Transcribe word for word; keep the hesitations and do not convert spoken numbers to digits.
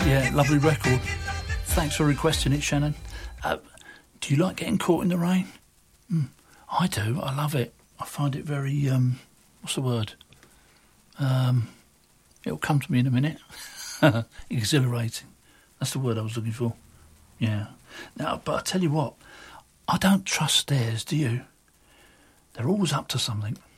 Yeah, lovely record. Thanks for requesting it, Shannon. Uh, do you like getting caught in the rain? Mm, I do. I love it. I find it very, um, what's the word? Um, it'll come to me in a minute. Exhilarating. That's the word I was looking for. Yeah. Now, but I tell you what, I don't trust stairs, do you? They're always up to something.